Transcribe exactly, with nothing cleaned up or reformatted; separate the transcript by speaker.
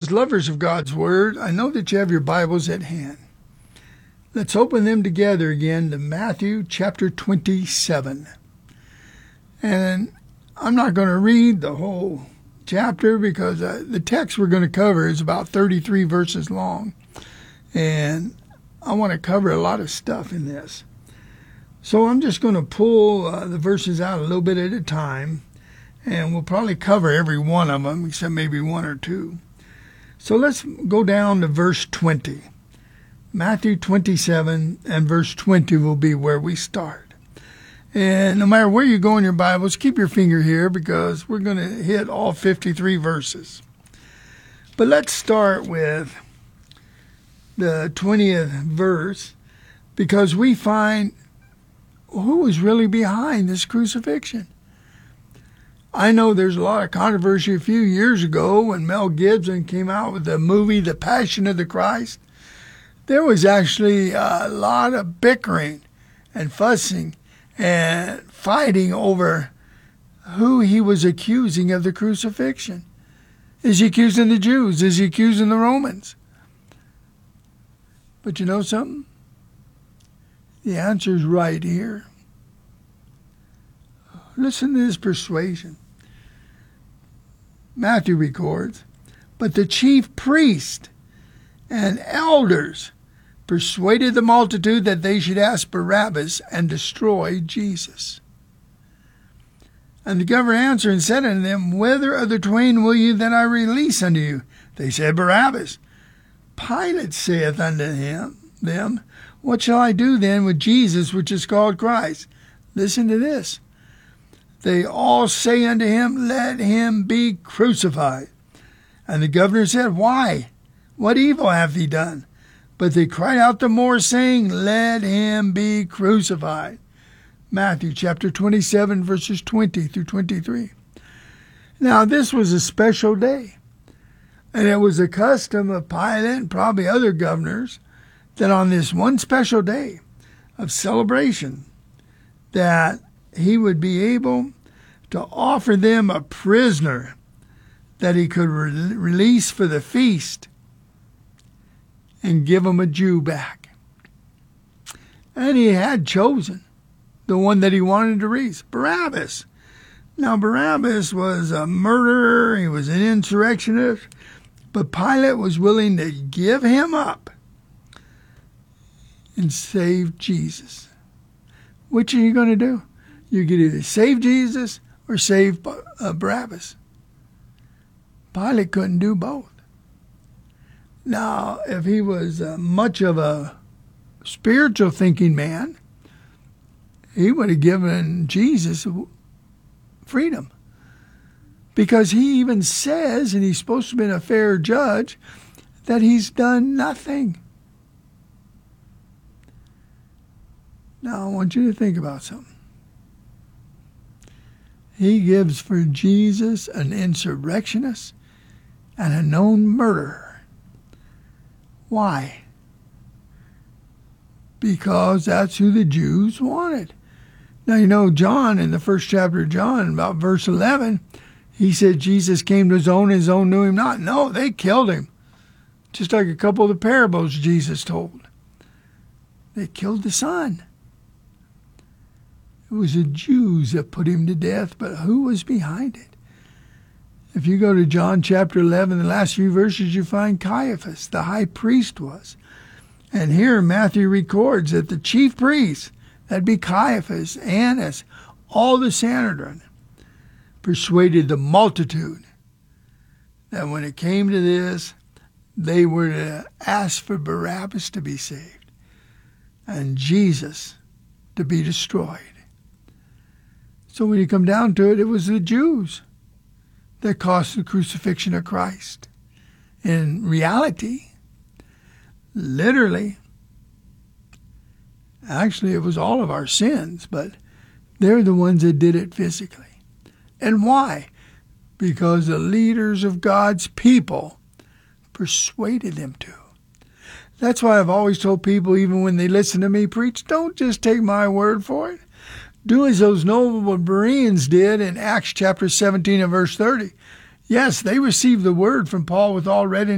Speaker 1: Those lovers of God's Word, I know that you have your Bibles at hand. Let's open them together again to Matthew chapter twenty-seven. And I'm not going to read the whole chapter because uh, the text we're going to cover is about thirty-three verses long. And I want to cover a lot of stuff in this. So I'm just going to pull uh, the verses out a little bit at a time. And we'll probably cover every one of them, except maybe one or two. So let's go down to verse twenty. Matthew twenty-seven and verse twenty will be where we start. And no matter where you go in your Bibles, keep your finger here because we're going to hit all fifty-three verses. But let's start with the twentieth verse because we find who was really behind this crucifixion. I know there's a lot of controversy a few years ago when Mel Gibson came out with the movie The Passion of the Christ. There was actually a lot of bickering and fussing and fighting over who he was accusing of the crucifixion. Is he accusing the Jews? Is he accusing the Romans? But you know something? The answer's right here. Listen to this persuasion. Matthew records, but the chief priest and elders persuaded the multitude that they should ask Barabbas and destroy Jesus. And the governor answered and said unto them, Whether of the twain will you that I release unto you? They said, Barabbas. Pilate saith unto him, them, What shall I do then with Jesus, which is called Christ? Listen to this. They all say unto him, Let him be crucified. And the governor said, Why? What evil hath he done? But they cried out the more, saying, Let him be crucified. Matthew chapter twenty-seven, verses twenty through twenty-three. Now, this was a special day. And it was a custom of Pilate and probably other governors that on this one special day of celebration, that he would be able to offer them a prisoner that he could re- release for the feast and give them a Jew back. And he had chosen the one that he wanted to release, Barabbas. Now, Barabbas was a murderer. He was an insurrectionist. But Pilate was willing to give him up and save Jesus. Which are you going to do? You could either save Jesus or save uh, Barabbas. Pilate couldn't do both. Now, if he was uh, much of a spiritual thinking man, he would have given Jesus freedom. Because he even says, and he's supposed to have been a fair judge, that he's done nothing. Now, I want you to think about something. He gives for Jesus an insurrectionist and a known murderer. Why? Because that's who the Jews wanted. Now, you know, John, in the first chapter of John, about verse eleven, he said Jesus came to his own, his own knew him not. No, they killed him. Just like a couple of the parables Jesus told. They killed the Son. It was the Jews that put him to death, but who was behind it? If you go to John chapter eleven, the last few verses, you find Caiaphas, the high priest was. And here Matthew records that the chief priests, that'd be Caiaphas, Annas, all the Sanhedrin, persuaded the multitude that when it came to this, they were to ask for Barabbas to be saved and Jesus to be destroyed. So when you come down to it, it was the Jews that caused the crucifixion of Christ. In reality, literally, actually it was all of our sins, but they're the ones that did it physically. And why? Because the leaders of God's people persuaded them to. That's why I've always told people, even when they listen to me preach, don't just take my word for it. Do as those noble Bereans did in Acts chapter seventeen and verse thirty. Yes, they received the word from Paul with all readiness